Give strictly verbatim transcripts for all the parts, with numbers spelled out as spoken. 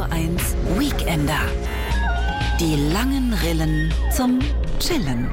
Radio eins Weekender. Die langen Rillen zum Chillen.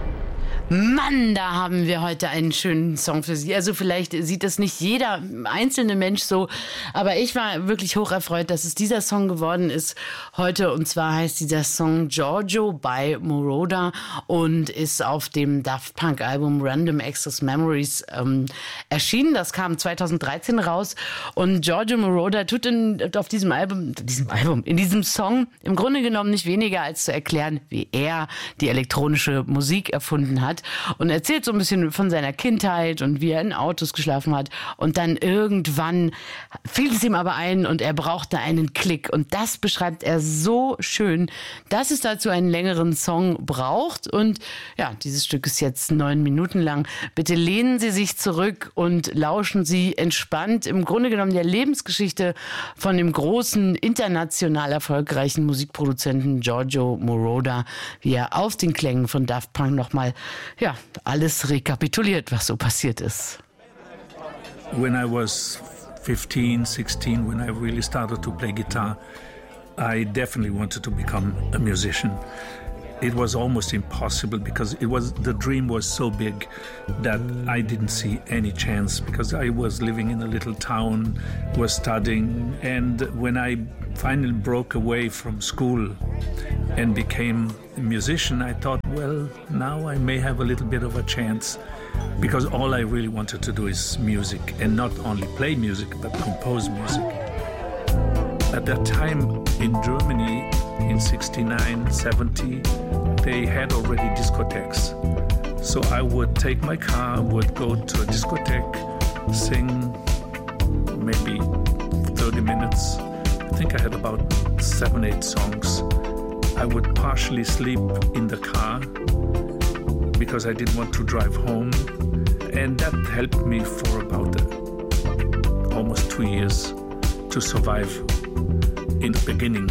Mann, da haben wir heute einen schönen Song für Sie. Also vielleicht sieht das nicht jeder einzelne Mensch so, aber ich war wirklich hocherfreut, dass es dieser Song geworden ist heute. Und zwar heißt dieser Song Giorgio by Moroder und ist auf dem Daft Punk Album Random Access Memories ähm, erschienen. Das kam zweitausenddreizehn raus und Giorgio Moroder tut in, auf diesem Album, diesem Album, in diesem Song im Grunde genommen nicht weniger als zu erklären, wie er die elektronische Musik erfunden hat. Und erzählt so ein bisschen von seiner Kindheit und wie er in Autos geschlafen hat. Und dann irgendwann fiel es ihm aber ein und er brauchte einen Klick. Und das beschreibt er so schön, dass es dazu einen längeren Song braucht. Und ja, dieses Stück ist jetzt neun Minuten lang. Bitte lehnen Sie sich zurück und lauschen Sie entspannt im Grunde genommen der Lebensgeschichte von dem großen, international erfolgreichen Musikproduzenten Giorgio Moroder, wie er auf den Klängen von Daft Punk nochmal ja, alles rekapituliert, was so passiert ist. When I was fifteen, sixteen, when I really started to play guitar, I definitely wanted to become a musician. It was almost impossible because it was the dream was so big that I didn't see any chance because I was living in a little town, was studying, and when I finally broke away from school and became a musician, I thought, well, now I may have a little bit of a chance because all I really wanted to do is music and not only play music but compose music. At that time in Germany, in sixty-nine, seventy, they had already discotheques. So I would take my car, would go to a discotheque, sing maybe thirty minutes. I think I had about seven, eight songs. I would partially sleep in the car because I didn't want to drive home. And that helped me for about uh, almost two years to survive in the beginning.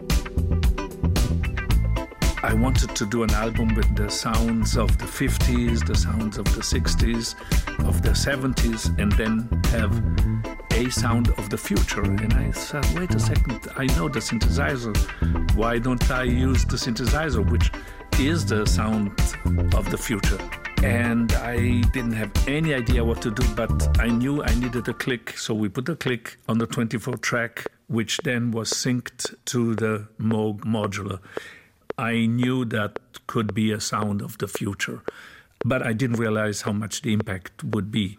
I wanted to do an album with the sounds of the fifties, the sounds of the sixties, of the seventies, and then have a sound of the future. And I said, wait a second, I know the synthesizer. Why don't I use the synthesizer, which is the sound of the future? And I didn't have any idea what to do, but I knew I needed a click. So we put a click on the twenty-four track, which then was synced to the Moog modular. I knew that could be a sound of the future, but I didn't realize how much the impact would be.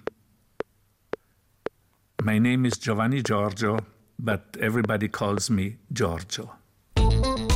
My name is Giovanni Giorgio, but everybody calls me Giorgio.